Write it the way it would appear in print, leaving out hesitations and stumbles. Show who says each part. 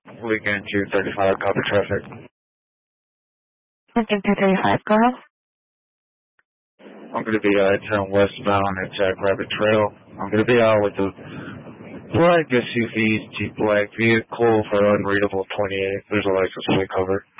Speaker 1: Weekend 235, copy traffic.
Speaker 2: Weekend 235, go ahead.
Speaker 1: I'm going to be turn westbound at Jackrabbit Trail. I'm going to be out with the black SUV, Jeep black vehicle for unreadable 28. There's a license plate cover.